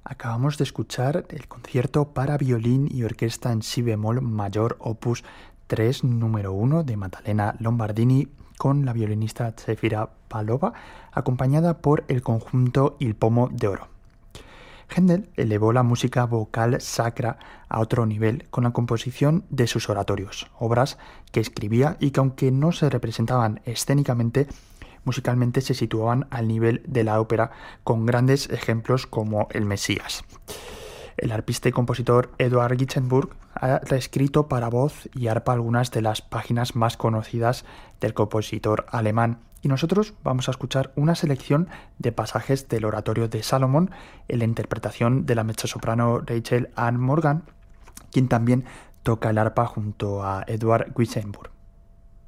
Acabamos de escuchar el concierto para violín y orquesta en si bemol mayor opus 3 número 1 de Maddalena Lombardini con la violinista Zefira Palova, acompañada por el conjunto Il Pomo de Oro. Händel elevó la música vocal sacra a otro nivel con la composición de sus oratorios, obras que escribía y que aunque no se representaban escénicamente, musicalmente se situaban al nivel de la ópera, con grandes ejemplos como El Mesías. El arpista y compositor Eduard Ginsburg ha reescrito para voz y arpa algunas de las páginas más conocidas del compositor alemán, y nosotros vamos a escuchar una selección de pasajes del oratorio de Salomón en la interpretación de la mezzosoprano Rachel Ann Morgan, quien también toca el arpa junto a Eduard Ginsburg.